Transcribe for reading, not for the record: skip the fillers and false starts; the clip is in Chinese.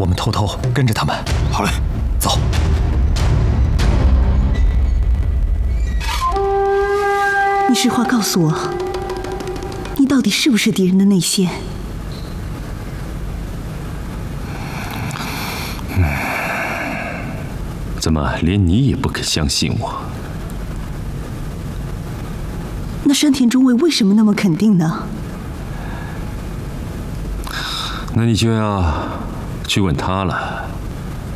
我们偷偷跟着他们。 好嘞， 走。 你实话告诉我，你到底是不是敌人的内线？ 怎么连你也不肯相信我？ 那山田中尉为什么那么肯定呢？ 那你就要去问他了。